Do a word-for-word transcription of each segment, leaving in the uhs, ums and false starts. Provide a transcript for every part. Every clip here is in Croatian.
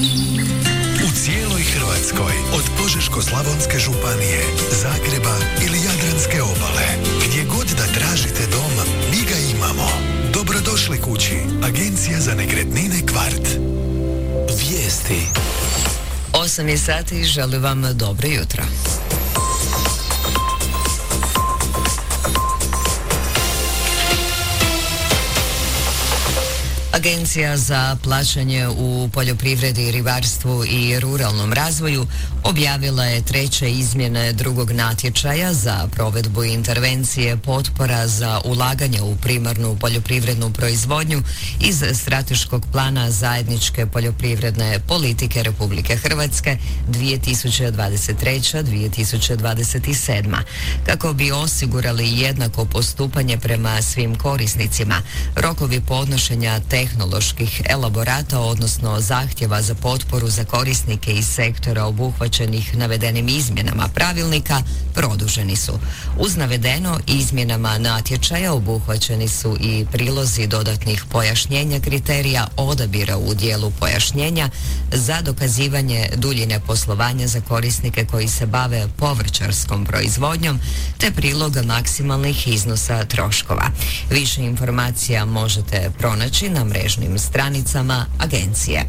U cijeloj Hrvatskoj, od Požeško-slavonske županije, Zagreba ili Jadranske obale, gdje god da tražite dom, mi ga imamo. Dobrodošli kući, Agencija za nekretnine Kvart. Vijesti. osam je sati i želim vam dobro jutro. Agencija za plaćanje u poljoprivredi, ribarstvu i ruralnom razvoju objavila je treće izmjene drugog natječaja za provedbu intervencije potpora za ulaganje u primarnu poljoprivrednu proizvodnju iz strateškog plana zajedničke poljoprivredne politike Republike Hrvatske dvije tisuće dvadeset treće do dvije tisuće dvadeset sedma. Kako bi osigurali jednako postupanje prema svim korisnicima, rokovi podnošenja tehnoloških elaborata, odnosno zahtjeva za potporu za korisnike iz sektora obuhvaćenih navedenim izmjenama pravilnika produženi su. Uz navedeno, izmjenama natječaja obuhvaćeni su i prilozi dodatnih pojašnjenja kriterija odabira u dijelu pojašnjenja za dokazivanje duljine poslovanja za korisnike koji se bave povrćarskom proizvodnjom, te priloga maksimalnih iznosa troškova. Više informacija možete pronaći na mrežnim stranicama agencije.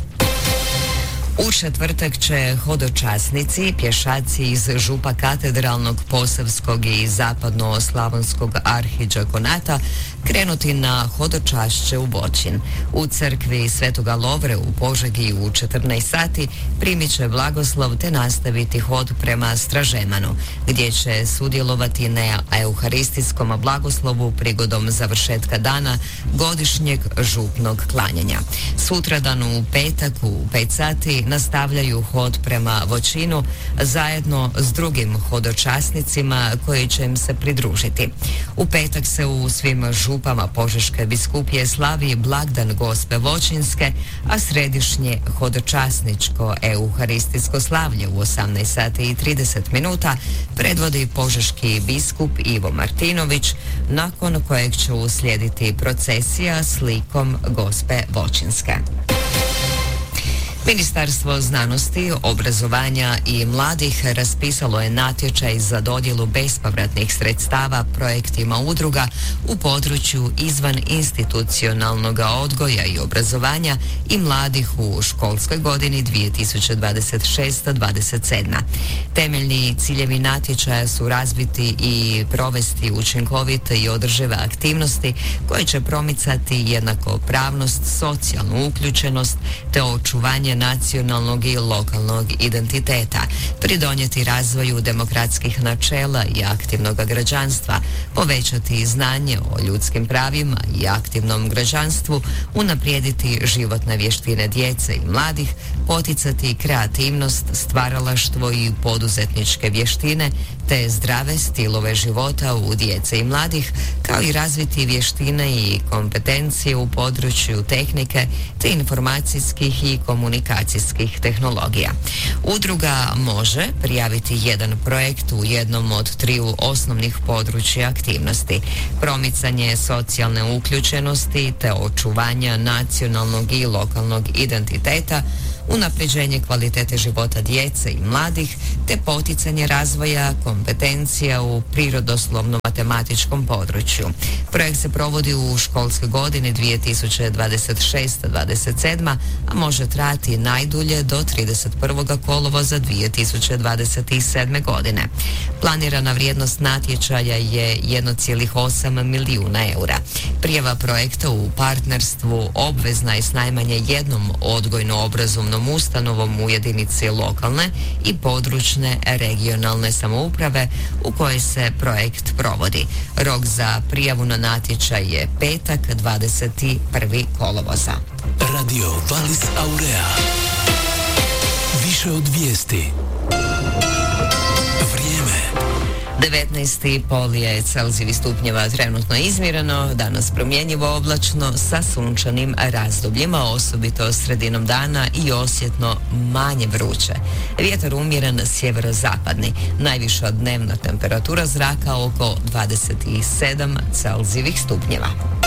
U četvrtak će hodočasnici, pješaci iz Župa Katedralnog, Posavskog i Zapadno-slavonskog arhidžakonata krenuti na hodočašće u Bočin. U crkvi Svetoga Lovre u Požegi u četrnaest sati primit će blagoslov te nastaviti hod prema Stražemanu, gdje će sudjelovati na euharistijskom blagoslovu prigodom završetka dana godišnjeg župnog klanjanja. Sutradan u petak u pet sati nastavljaju hod prema Voćinu zajedno s drugim hodočasnicima koji će im se pridružiti. U petak se u svim župama Požeške biskupije slavi blagdan Gospe Voćinske, a središnje hodočasničko euharistijsko slavlje u osamnaest sati i trideset minuta predvodi požeški biskup Ivo Martinović, nakon kojeg će uslijediti procesija s likom Gospe Voćinske. Ministarstvo znanosti, obrazovanja i mladih raspisalo je natječaj za dodjelu bespovratnih sredstava projektima udruga u području izvan institucionalnog odgoja i obrazovanja i mladih u školskoj godini dvije tisuće dvadeset šeste do dvadeset sedme. Temeljni ciljevi natječaja su razviti i provesti učinkovite i održive aktivnosti koje će promicati jednakopravnost, socijalnu uključenost te očuvanje nacionalnog i lokalnog identiteta, pridonijeti razvoju demokratskih načela i aktivnog građanstva, povećati znanje o ljudskim pravima i aktivnom građanstvu, unaprijediti životne vještine djece i mladih, poticati kreativnost, stvaralaštvo i poduzetničke vještine, te zdrave stilove života u djece i mladih, kao i razviti vještine i kompetencije u području tehnike te informacijskih i komunikacijskih tehnologija. Udruga može prijaviti jedan projekt u jednom od triju osnovnih područja aktivnosti: promicanje socijalne uključenosti te očuvanja nacionalnog i lokalnog identiteta, unapređenje kvalitete života djece i mladih, te poticanje razvoja kompetencija u prirodoslovno-matematičkom području. Projekt se provodi u školskoj godini dvije tisuće dvadeset šeste do dvadeset sedme, a može trajati najdulje do trideset prvog kolovoza dvije tisuće dvadeset sedme. godine. Planirana vrijednost natječaja je jedan zarez osam milijuna eura. Prijava projekta u partnerstvu obvezna je s najmanje jednom odgojno-obrazovnom ustanovom u jedinici lokalne i područne regionalne samouprave u kojoj se projekt provodi. Rok za prijavu na natječaj je petak dvadeset prvog kolovoza. Radio Valis Aurea. Više od vijesti. Vrijeme. devetnaest i pol je Celzijevih stupnjeva trenutno izmjereno, danas promjenjivo oblačno sa sunčanim razdobljima, osobito sredinom dana i osjetno manje vruće. Vjetar umjeren sjeverozapadni, najviša dnevna temperatura zraka oko dvadeset sedam Celzijevih stupnjeva.